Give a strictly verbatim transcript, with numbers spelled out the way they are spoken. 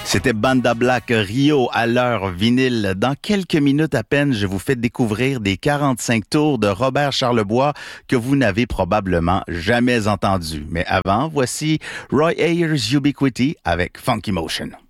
C'était Banda Black Rio à l'heure vinyle. Dans quelques minutes à peine, je vous fais découvrir des quarante-cinq tours de Robert Charlebois que vous n'avez probablement jamais entendus. Mais avant, voici Roy Ayers Ubiquity avec Funky Motion.